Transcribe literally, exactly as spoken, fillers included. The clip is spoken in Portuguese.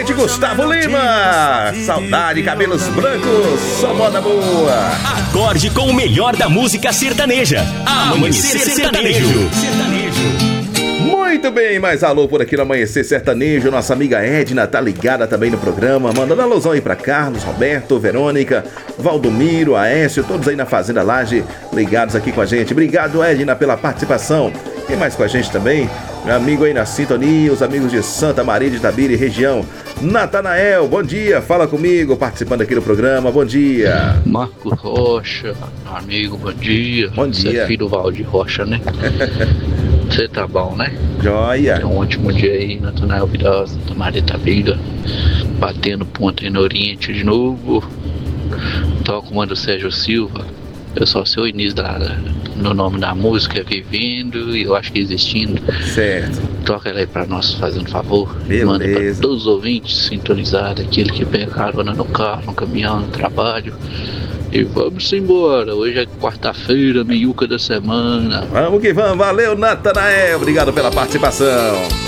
de Gustavo Lima. Saudade, cabelos brancos, só moda boa. Acorde com o melhor da música sertaneja. Amanhecer Sertanejo. Muito bem, mais alô por aqui no Amanhecer Sertanejo. Nossa amiga Edna tá ligada também no programa, mandando alusão aí pra Carlos, Roberto, Verônica, Valdomiro, Aécio, todos aí na Fazenda Laje, ligados aqui com a gente. Obrigado, Edna, pela participação. Quem mais com a gente também? Meu amigo aí na sintonia, os amigos de Santa Maria de Itabira e região. Natanael, bom dia, fala comigo, participando aqui do programa, bom dia. Marco Rocha, amigo, bom dia. Bom dia. Você é filho do Valdir Rocha, né? Você tá bom, né? Joia. Um ótimo dia aí, Natanael Vidal, Santa Maria de Itabira, batendo ponta aí no Oriente de novo. Toca o comando Sérgio Silva. Eu só sei o início da, no nome da música, Vivendo, e eu acho que Existindo. Certo. Toca ela aí pra nós, fazendo favor. Beleza. Manda pra todos os ouvintes sintonizados, aquele que pega carona no carro, no caminhão, no trabalho. E vamos embora. Hoje é quarta-feira, meiuca da semana. Vamos que vamos. Valeu, Natanael. Obrigado pela participação.